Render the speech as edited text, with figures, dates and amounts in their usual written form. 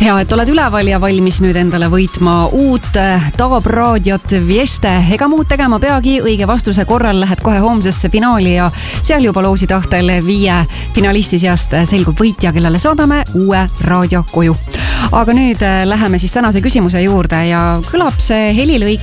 Hea, et oled üleval ja valmis nüüd endale võitma uut Taab raadiot Vieste. Ega muud tegema peagi, õige vastuse korral lähed kohe homsesse finaali ja seal juba loosi tahtel 5 finalisti seast selgub võitja, kellele saadame uue raadio koju. Aga nüüd läheme siis tänase küsimuse juurde ja kõlab see helilõik